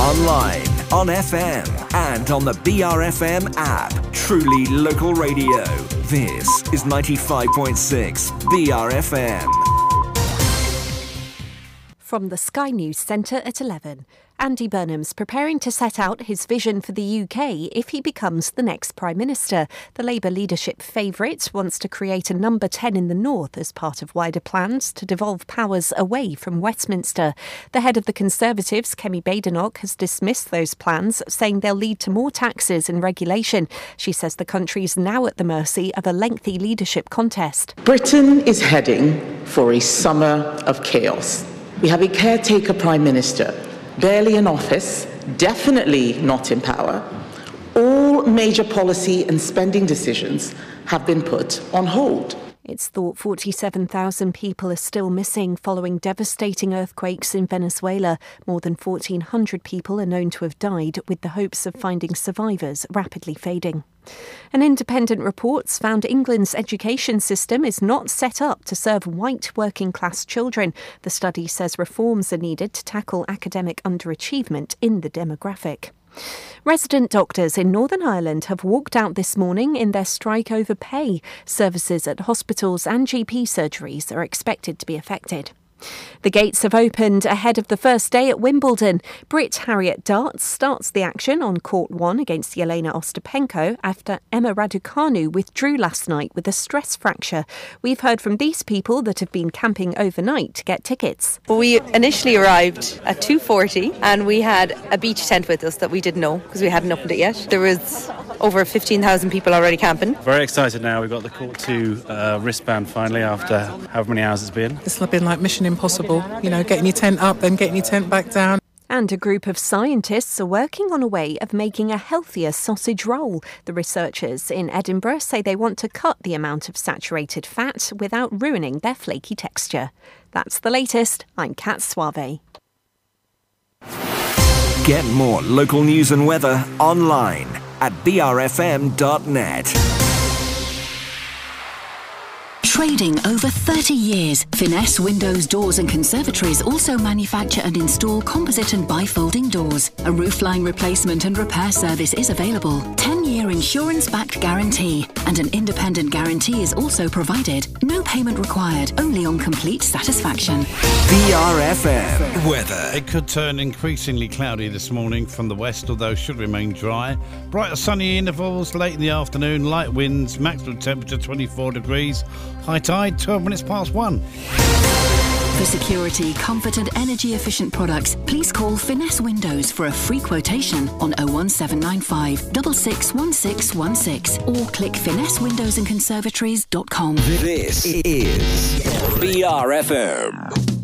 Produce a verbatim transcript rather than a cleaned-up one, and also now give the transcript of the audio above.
Online, on F M, and on the B R F M app. Truly local radio. This is ninety-five point six B R F M. From the Sky News Centre at eleven. Andy Burnham's preparing to set out his vision for the U K if he becomes the next Prime Minister. The Labour leadership favourite wants to create a number ten in the north as part of wider plans to devolve powers away from Westminster. The head of the Conservatives, Kemi Badenoch, has dismissed those plans, saying they'll lead to more taxes and regulation. She says the country's now at the mercy of a lengthy leadership contest. Britain is heading for a summer of chaos. We have a caretaker Prime Minister, barely in office, definitely not in power. All major policy and spending decisions have been put on hold. It's thought forty-seven thousand people are still missing following devastating earthquakes in Venezuela. More than fourteen hundred people are known to have died, with the hopes of finding survivors rapidly fading. An independent report's found England's education system is not set up to serve white working-class children. The study says reforms are needed to tackle academic underachievement in the demographic. Resident doctors in Northern Ireland have walked out this morning in their strike over pay. Services at hospitals and G P surgeries are expected to be affected. The gates have opened ahead of the first day at Wimbledon. Brit Harriet Dart starts the action on court one against Jelena Ostapenko after Emma Raducanu withdrew last night with a stress fracture. We've heard from these people that have been camping overnight to get tickets. We initially arrived at two forty and we had a beach tent with us that we didn't know because we hadn't opened it yet. There was over fifteen thousand people already camping. Very excited now. We've got the court two uh, wristband finally after however many hours it's been. It's been like Mission Impossible, you know, getting your tent up, then getting your tent back down. And a group of scientists are working on a way of making a healthier sausage roll. The researchers in Edinburgh say they want to cut the amount of saturated fat without ruining their flaky texture. That's the latest. I'm Kat Suave. Get more local news and weather online at b r f m dot net. Trading over thirty years, Finesse Windows, Doors and Conservatories also manufacture and install composite and bifolding doors. A roofline replacement and repair service is available. ten-year insurance-backed guarantee and an independent guarantee is also provided. No payment required, only on complete satisfaction. B R F M weather. It could turn increasingly cloudy this morning from the west, although should remain dry. Brighter sunny intervals late in the afternoon, light winds, maximum temperature twenty-four degrees. High tide, twelve minutes past one. For security, comfort and energy-efficient products, please call Finesse Windows for a free quotation on oh one seven nine five, six six one six one six or click finesse windows and conservatories dot com. This is B R F M.